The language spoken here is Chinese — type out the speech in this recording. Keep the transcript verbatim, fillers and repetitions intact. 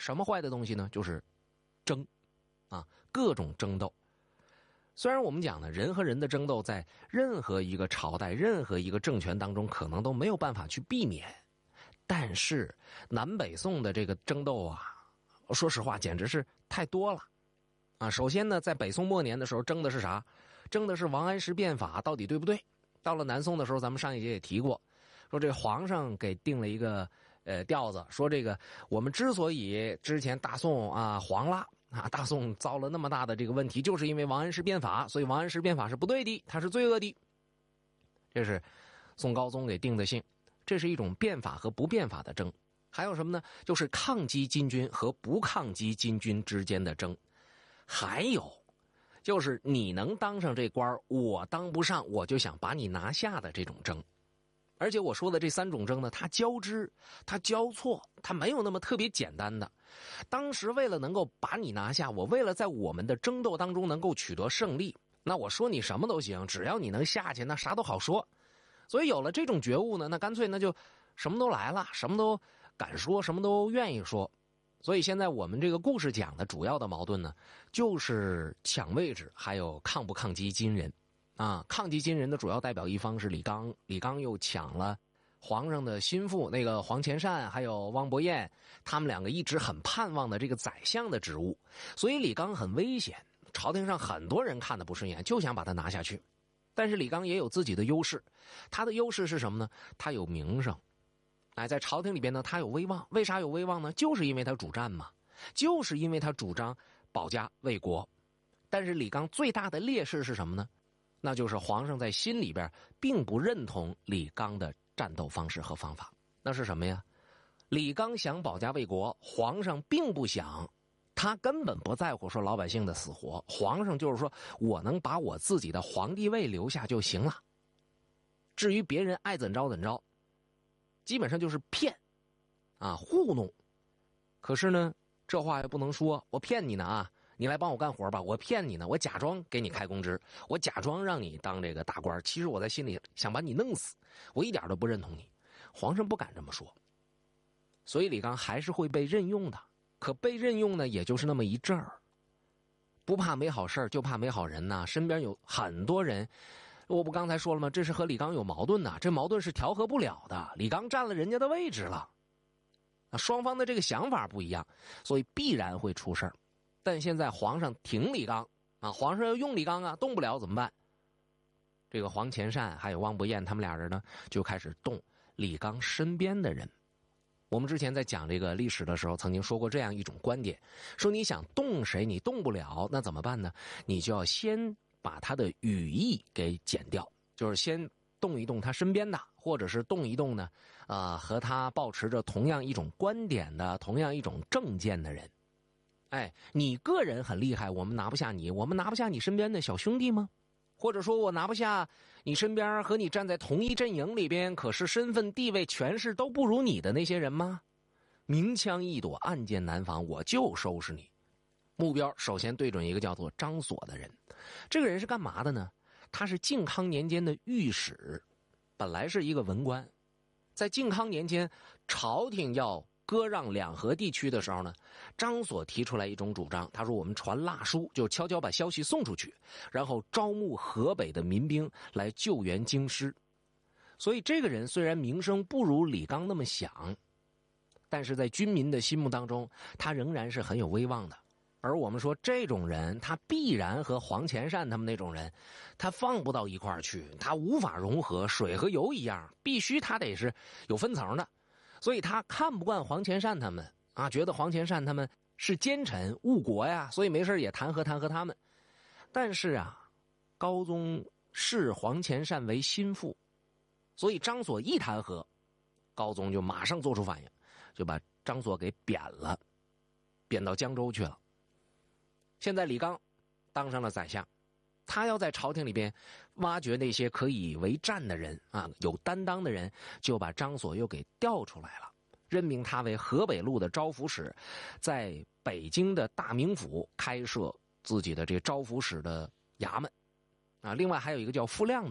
什么坏的东西呢？就是争啊，各种争斗。虽然我们讲呢，人和人的争斗在任何一个朝代、任何一个政权当中可能都没有办法去避免，但是南北宋的这个争斗啊，说实话简直是太多了啊。首先呢，在北宋末年的时候争的是啥？争的是王安石变法到底对不对。到了南宋的时候，咱们上一节也提过，说这皇上给定了一个呃调子，说这个我们之所以之前大宋啊黄了啊，大宋遭了那么大的这个问题，就是因为王安石变法，所以王安石变法是不对的，他是罪恶的。这是宋高宗给定的性，这是一种变法和不变法的争。还有什么呢？就是抗击金军和不抗击金军之间的争。还有就是你能当上这官，我当不上，我就想把你拿下的这种争。而且我说的这三种争呢，它交织，它交错，它没有那么特别简单的。当时为了能够把你拿下，我为了在我们的争斗当中能够取得胜利，那我说你什么都行，只要你能下去，那啥都好说。所以有了这种觉悟呢，那干脆那就什么都来了，什么都敢说，什么都愿意说。所以现在我们这个故事讲的主要的矛盾呢，就是抢位置，还有抗不抗击金人。啊，抗击金人的主要代表一方是李纲，李纲又抢了皇上的心腹那个黄潜善，还有汪伯彦，他们两个一直很盼望的这个宰相的职务，所以李纲很危险，朝廷上很多人看得不顺眼，就想把他拿下去。但是李纲也有自己的优势，他的优势是什么呢？他有名声，哎，在朝廷里边呢，他有威望。为啥有威望呢？就是因为他主战嘛，就是因为他主张保家卫国。但是李纲最大的劣势是什么呢？那就是皇上在心里边并不认同李纲的战斗方式和方法。那是什么呀？李纲想保家卫国，皇上并不想，他根本不在乎说老百姓的死活，皇上就是说我能把我自己的皇帝位留下就行了，至于别人爱怎着怎着，基本上就是骗啊，糊弄。可是呢，这话也不能说，我骗你呢啊，你来帮我干活吧，我骗你呢，我假装给你开工资，我假装让你当这个大官，其实我在心里想把你弄死，我一点都不认同你。皇上不敢这么说，所以李纲还是会被任用的。可被任用呢，也就是那么一阵儿。不怕没好事就怕没好人呐，身边有很多人，我不刚才说了吗？这是和李纲有矛盾呐，这矛盾是调和不了的。李纲占了人家的位置了，双方的这个想法不一样，所以必然会出事儿。但现在皇上挺李纲啊，皇上要用李纲啊，动不了怎么办？这个黄潜善还有汪伯彦他们俩人呢，就开始动李纲身边的人。我们之前在讲这个历史的时候，曾经说过这样一种观点，说你想动谁，你动不了，那怎么办呢？你就要先把他的羽翼给剪掉，就是先动一动他身边的，或者是动一动呢，呃，和他保持着同样一种观点的、同样一种政见的人。哎，你个人很厉害，我们拿不下你，我们拿不下你身边的小兄弟吗？或者说我拿不下你身边和你站在同一阵营里边，可是身份地位权势都不如你的那些人吗？明枪易躲，暗箭难防，我就收拾你。目标首先对准一个叫做张所的人。这个人是干嘛的呢？他是靖康年间的御史，本来是一个文官。在靖康年间，朝廷要割让两河地区的时候呢，张所提出来一种主张，他说我们传蜡书，就悄悄把消息送出去，然后招募河北的民兵来救援京师。所以这个人虽然名声不如李纲那么响，但是在军民的心目当中，他仍然是很有威望的。而我们说这种人，他必然和黄潜善他们那种人，他放不到一块儿去，他无法融合，水和油一样，必须他得是有分层的。所以他看不惯黄潜善他们啊，觉得黄潜善他们是奸臣误国呀，所以没事也弹劾弹劾他们。但是啊，高宗视黄潜善为心腹，所以张所一弹劾，高宗就马上做出反应，就把张所给贬了，贬到江州去了。现在李纲当上了宰相，他要在朝廷里边挖掘那些可以为战的人啊，有担当的人，就把张所又给调出来了，任命他为河北路的招抚使，在北京的大名府开设自己的这个招抚使的衙门啊。另外还有一个叫傅亮的